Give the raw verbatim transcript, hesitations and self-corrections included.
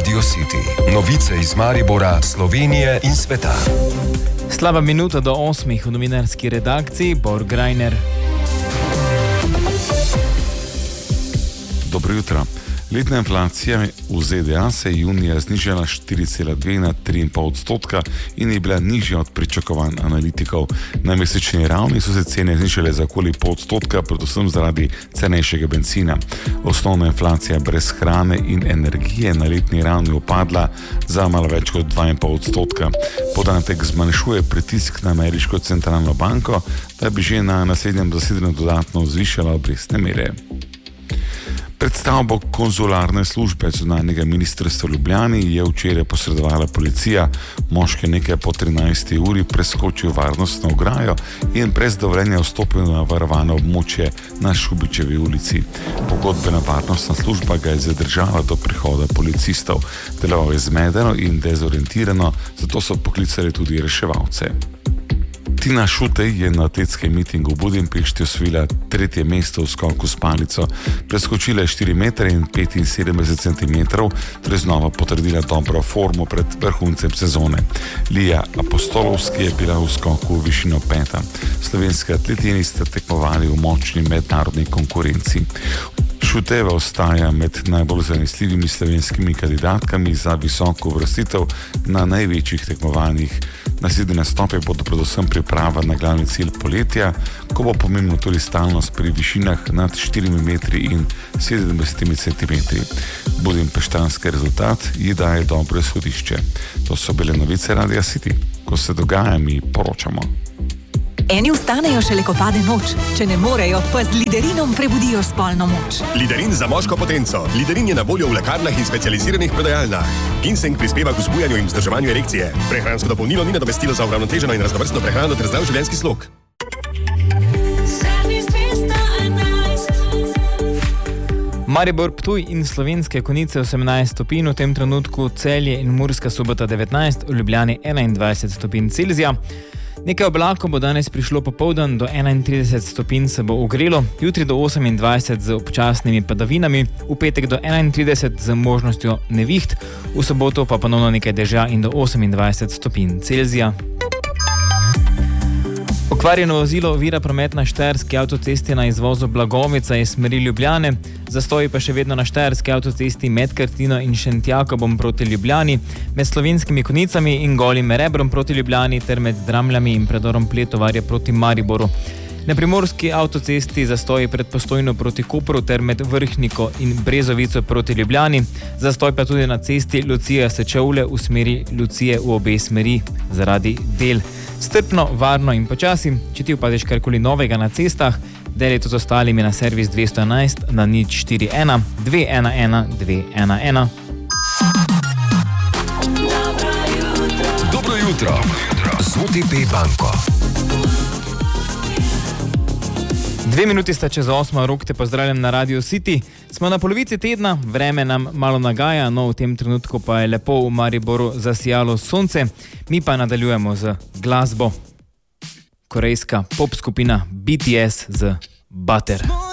Radio City. Novice iz Maribora, Slovenije in sveta. Slaba minuta do osmih v novinarski redakciji, Bor Grajner. Dobro jutro. Letna inflacija v Z D A se je junija znižala štiri cela dve na tri cela pet odstotka in je bila nižja od pričakovanj analitikov. Na mesečni ravni so se cene znižale za okoli pol odstotka, predvsem zaradi cenejšega bencina. Osnovna inflacija brez hrane in energije na letni ravni upadla za malo več kot dva cela pet odstotka. Podatek zmanjšuje pritisk na ameriško centralno banko, da bi že na naslednjem zasedanju dodatno zvišala obrestne mere. Pred stavbo konzularne službe zunanjega ministrstva v Ljubljani je včeraj posredovala policija. Moški nekaj po trinajsti uri preskočil varnostno ograjo in brez dovoljenja vstopil na varovano območje na Šubičevi ulici. Pogodbena varnostna služba ga je zadržala do prihoda policistov. Deloval je zmedeno in dezorientirano, zato so poklicali tudi reševalce. Tina Šutej je na atletskem mitingu v Budimpešti osvojila tretje mesto v skoku s palico. Preskočila je štiri metre in petinsedemdeset centimetrov, ter znova potrdila dobro formo pred vrhuncem sezone. Lija Apostolovski je bila v skoku v višino peta. Slovenski atletini sta tekmovali v močni mednarodni konkurenci. Šuteva ostaja med najbolj zanesljivimi slovenskimi kandidatkami za visoko uvrstitev na največjih tekmovanjih. Naslednje nastope bodo predvsem priprava na glavni cilj poletja, ko bo pomembno tudi stalnost pri višinah nad štirimi metri in sedemdesetimi centimetri. Budimpeštanski rezultat ji daje dobro izhodišče. To so bile novice Radia City. Ko se dogaja, mi poročamo. Eni vstanejo šele, ko pade noč. Če ne morejo, pa z Liderinom prebudijo spolno moč. Liderin za moško potenco. Liderin je na voljo v lekarnah in specializiranih prodajalnah. Ginseng prispeva k vzbujanju in vzdrževanju erekcije. Prehransko dopolnilo ni nadomestilo za uravnoteženo in raznovrstno prehrano ter zdrav življenjski slog. Maribor, Ptuj in Slovenske Konjice osemnajst stopinj, v tem trenutku Celje in Murska Sobota devetnajst, v Ljubljani enaindvajset stopinj Celzija. Nekaj oblakov bo danes prišlo popoldan, do enaintrideset stopinj se bo ogrelo, jutri do osemindvajset z občasnimi padavinami, v petek do enaintrideset z možnostjo neviht, v soboto pa ponovno nekaj dežja in do osemindvajset stopinj Celzija. Okvarjeno vozilo ovira promet na štajerski avtocesti na izvozu Blagovica iz smeri Ljubljane, zastoji pa še vedno na štajerski avtocesti med Krtino in Šentjakobom proti Ljubljani, med Slovenskimi Konjicami in Golim Rebrom proti Ljubljani ter med Dramljami in predorom Pletovarja proti Mariboru. Na primorski avtocesti zastoji pred Postojno proti Kopru ter med Vrhniko in Brezovico proti Ljubljani, zastoj pa tudi na cesti Lucija-Sečovlje v smeri Lucije v obe smeri zaradi del. Strpno, varno in počasi, če ti opaziš karkoli novega na cestah, delaj to z ostalimi na servis dvesto enajst na nič štiri ena dve ena ena dve ena ena. Dobro jutro z O T P banko. Dve minuti sta čez osmo, Rok te pozdravljam na Radio City. Smo na polovici tedna, vreme nam malo nagaja, no v tem trenutku pa je lepo v Mariboru zasijalo sonce. Mi pa nadaljujemo z glasbo. Korejska pop skupina B T S z Butter.